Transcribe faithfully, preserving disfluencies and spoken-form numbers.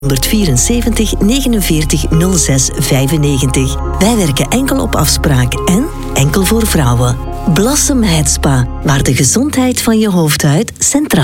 honderdvierenzeventig negenenveertig nul zes vijfennegentig. Wij werken enkel op afspraak en enkel voor vrouwen. Blossom Head Spa, waar de gezondheid van je hoofdhuid centraal